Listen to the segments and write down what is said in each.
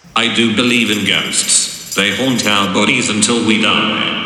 I do believe in ghosts. They haunt our bodies until we die.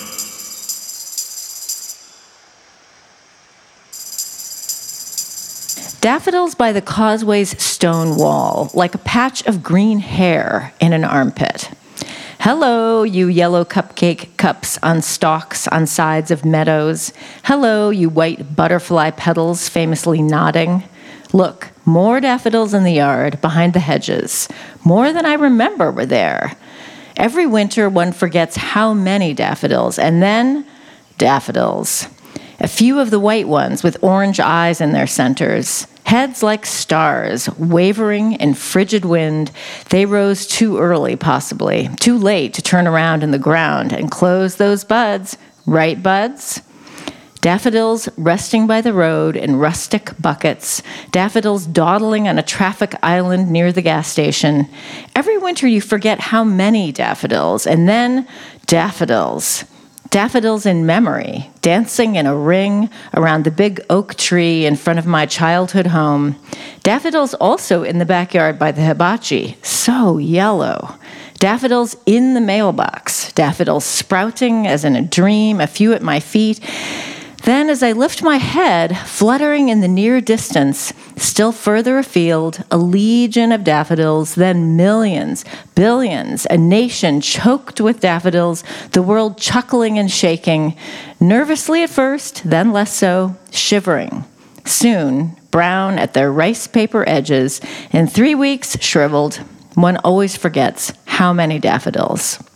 Daffodils by the causeway's stone wall, like a patch of green hair in an armpit. Hello, you yellow cupcake cups on stalks on sides of meadows. Hello, you white butterfly petals famously nodding. Look, more daffodils in the yard, behind the hedges. More than I remember were there. Every winter one forgets how many daffodils, and then daffodils. A few of the white ones with orange eyes in their centers. Heads like stars, wavering in frigid wind. They rose too early, possibly. Too late to turn around in the ground and close those buds. Right, buds? Daffodils resting by the road in rustic buckets. Daffodils dawdling on a traffic island near the gas station. Every winter you forget how many daffodils, and then daffodils. Daffodils in memory, dancing in a ring around the big oak tree in front of my childhood home. Daffodils also in the backyard by the hibachi, so yellow. Daffodils in the mailbox, daffodils sprouting as in a dream, a few at my feet. Then, as I lift my head, fluttering in the near distance, still further afield, a legion of daffodils, then millions, billions, a nation choked with daffodils, the world chuckling and shaking, nervously at first, then less so, shivering. Soon, brown at their rice paper edges, in 3 weeks, shriveled. One always forgets how many daffodils.